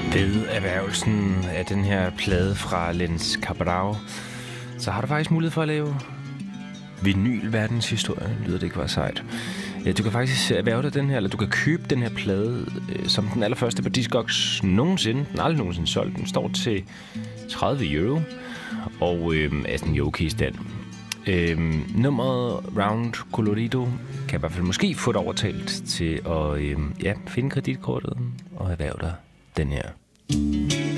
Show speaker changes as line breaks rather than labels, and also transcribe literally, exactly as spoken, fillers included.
Ved erhvervelsen af den her plade fra Lenz Cabral, så har du faktisk mulighed for at lave vinyl-verdenshistorie. Lyder det ikke var sejt? Ja, du kan faktisk erhverve dig den her, eller du kan købe den her plade øh, som den allerførste på Discogs nogensinde. Den er aldrig nogensinde solgt. Den står til tredive euro, og øh, er sådan en okay stand. Øh, nummeret Round Colorido kan i hvert fald måske få dig overtalt til at øh, ja, finde kreditkortet og erhverve dig den her.